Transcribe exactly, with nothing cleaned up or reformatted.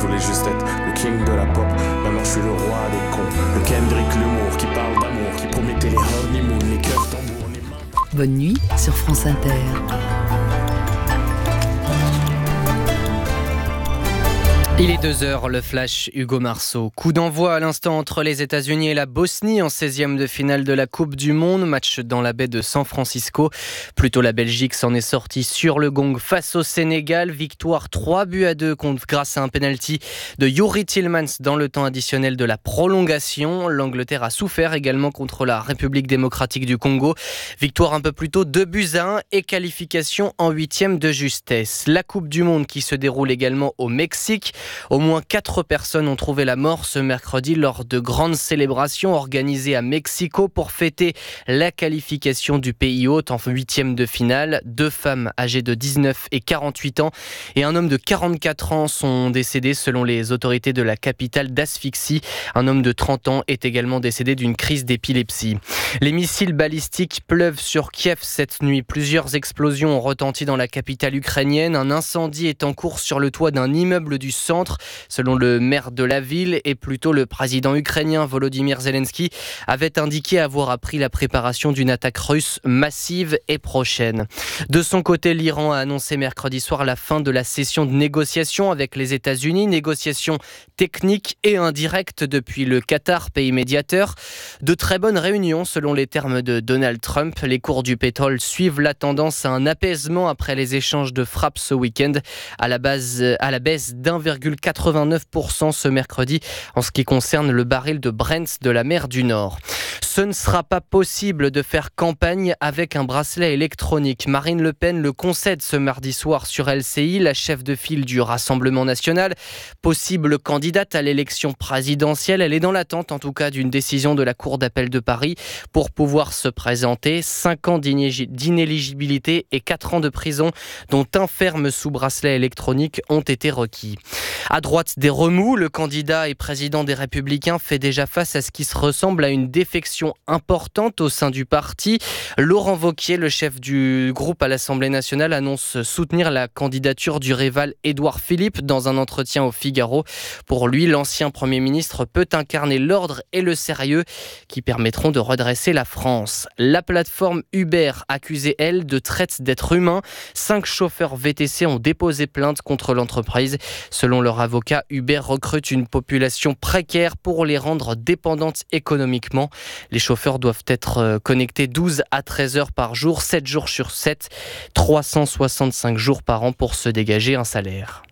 voulais juste être le king de la pop. Maintenant je suis le roi des cons. Le Kendrick, l'humour qui parle d'amour, qui promettait les honeymoon, les cœurs tambours, les mains. Bonne nuit sur France Inter. Il est deux heures, le flash Hugo Marceau. Coup d'envoi à l'instant entre les États-Unis et la Bosnie en seizième de finale de la Coupe du Monde. Match dans la baie de San Francisco. Plutôt la Belgique s'en est sortie sur le gong face au Sénégal. Victoire trois buts à deux contre, grâce à un penalty de Youri Tillmans dans le temps additionnel de la prolongation. L'Angleterre a souffert également contre la République démocratique du Congo. Victoire un peu plus tôt, deux buts à un et qualification en huitième de justesse. La Coupe du Monde qui se déroule également au Mexique. Au moins quatre personnes ont trouvé la mort ce mercredi lors de grandes célébrations organisées à Mexico pour fêter la qualification du pays hôte en huitième de finale. Deux femmes âgées de dix-neuf et quarante-huit ans et un homme de quarante-quatre ans sont décédés selon les autorités de la capitale d'asphyxie. Un homme de trente ans est également décédé d'une crise d'épilepsie. Les missiles balistiques pleuvent sur Kiev cette nuit. Plusieurs explosions ont retenti dans la capitale ukrainienne. Un incendie est en cours sur le toit d'un immeuble du centre. Selon le maire de la ville, et plutôt le président ukrainien Volodymyr Zelensky avait indiqué avoir appris la préparation d'une attaque russe massive et prochaine. De son côté, l'Iran a annoncé mercredi soir la fin de la session de négociation avec les États-Unis, négociations techniques et indirectes depuis le Qatar, pays médiateur. De très bonnes réunions selon les termes de Donald Trump. Les cours du pétrole suivent la tendance à un apaisement après les échanges de frappes ce week-end à la base, à la baisse d'un virgule quatre-vingt-neuf pour cent ce mercredi en ce qui concerne le baril de Brent de la mer du Nord. Ce ne sera pas possible de faire campagne avec un bracelet électronique. Marine Le Pen le concède ce mardi soir sur L C I, la chef de file du Rassemblement national. Possible candidate à l'élection présidentielle, elle est dans l'attente en tout cas d'une décision de la Cour d'appel de Paris pour pouvoir se présenter. Cinq ans d'inéligibilité et quatre ans de prison, dont un ferme sous bracelet électronique, ont été requis. À droite des remous, le candidat et président des Républicains fait déjà face à ce qui se ressemble à une défection importante au sein du parti. Laurent Wauquiez, le chef du groupe à l'Assemblée nationale, annonce soutenir la candidature du rival Édouard Philippe dans un entretien au Figaro. Pour lui, l'ancien Premier ministre peut incarner l'ordre et le sérieux qui permettront de redresser la France. La plateforme Uber, accusée, elle, de traite d'êtres humains. Cinq chauffeurs V T C ont déposé plainte contre l'entreprise. Selon leur avocat, Uber recrute une population précaire pour les rendre dépendantes économiquement. Les chauffeurs doivent être connectés douze à treize heures par jour, sept jours sur sept, trois cent soixante-cinq jours par an pour se dégager un salaire.